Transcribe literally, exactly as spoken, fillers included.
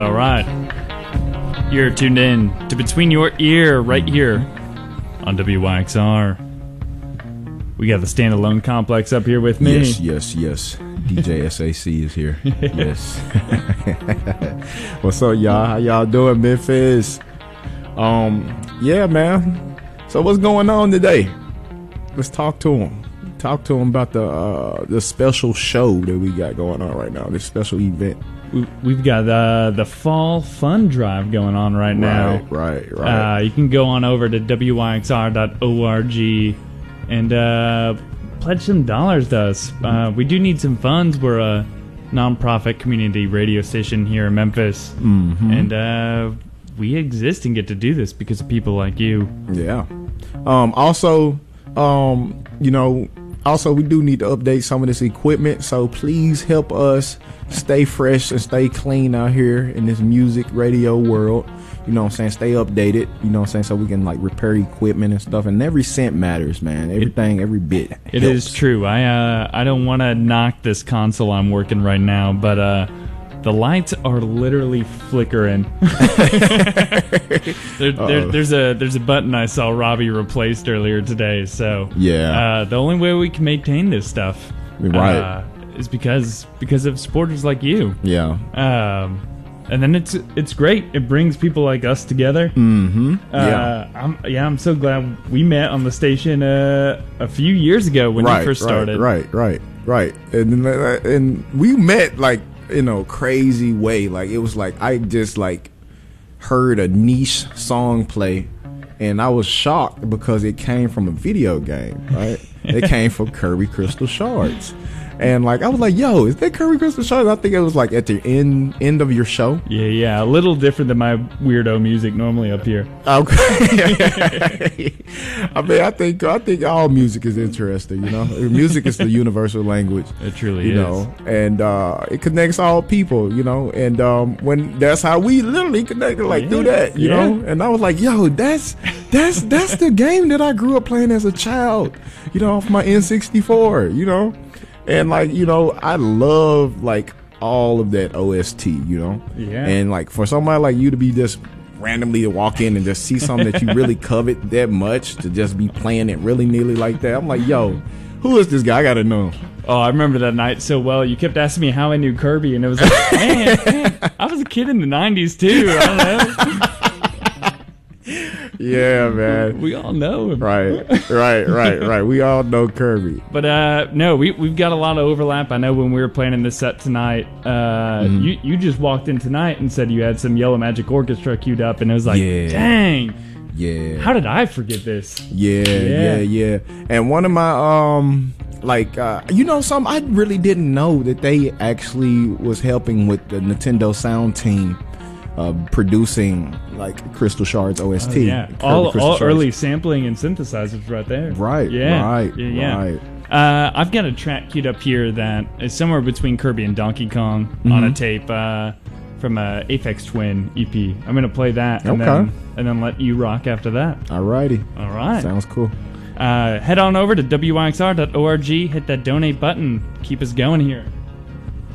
All right. You're tuned in to Between Your Ear right here on W Y X R. We got the Standalone Complex up here with me. Yes, yes, yes. D J S A C is here. Yes. What's up, y'all? How y'all doing, Memphis? Um, yeah, man. So what's going on today? Let's talk to him. Talk to him about the uh, the special show that we got going on right now. This special event. We've got uh, the Fall Fun Drive going on right now. Right, right, right. Uh, you can go on over to W Y X R dot org and uh, pledge some dollars to us. Uh, we do need some funds. We're a nonprofit community radio station here in Memphis. Mm-hmm. And uh, we exist and get to do this because of people like you. Yeah. Um, also, um, you know, also we do need to update some of this equipment. So please help us stay fresh and stay clean out here in this music radio world. You know what I'm saying? Stay updated. You know what I'm saying? So we can like repair equipment and stuff. And every cent matters, man. Everything, it, every bit. It helps. is true. I uh, I don't want to knock this console I'm working right now, but uh, the lights are literally flickering. there, there, there's a there's a button I saw Robbie replaced earlier today. So yeah, uh, the only way we can maintain this stuff, right, uh, is because because of supporters like you. Yeah. Um, and then it's it's great. It brings people like us together. Mm-hmm. Uh, yeah. I'm yeah. I'm so glad we met on the station uh, a few years ago when right, you first started. Right, right, right, right. And and we met like in a crazy way. Like it was like I just like heard a niche song play, and I was shocked because it came from a video game. Right, it came from Kirby Crystal Shards. And like I was like, "Yo, is that Kirby Crystal Shards?" I think it was like at the end end of your show. Yeah, yeah, a little different than my weirdo music normally up here. Okay. I mean, I think I think all music is interesting. You know, music is the universal language. It truly you is. You know, and uh, it connects all people. You know, and um, when that's how we literally connected, like yeah, through that. You yeah. know, and I was like, "Yo, that's that's that's the game that I grew up playing as a child." You know, off my N sixty-four. You know. And like, you know, I love like all of that O S T, you know? Yeah. And like for somebody like you to be just randomly to walk in and just see something that you really covet that much to just be playing it really nearly like that. I'm like, yo, who is this guy? I gotta know. Oh, I remember that night so well. You kept asking me how I knew Kirby, and it was like, man, man, I was a kid in the nineties too. I don't know. Yeah, man. We all know him. Right, right, right, right. We all know Kirby. But uh, no, we, we've got a lot of overlap. I know when we were planning this set tonight, uh, mm-hmm. you, you just walked in tonight and said you had some Yellow Magic Orchestra queued up, and it was like, yeah. dang. Yeah. How did I forget this? Yeah, yeah, yeah, yeah. And one of my, um, like, uh, you know, some I really didn't know that they actually was helping with the Nintendo Sound team. Uh, producing like Crystal Shards O S T. Oh, yeah, all, all early sampling and synthesizers right there. Right, yeah, right, yeah, yeah. right. Uh, I've got a track queued up here that is somewhere between Kirby and Donkey Kong mm-hmm. on a tape uh, from a Aphex Twin E P. I'm gonna play that and, okay. then, and then let you rock after that. Alrighty. All right. Sounds cool. Uh, head on over to W Y X R dot org, hit that donate button, keep us going here.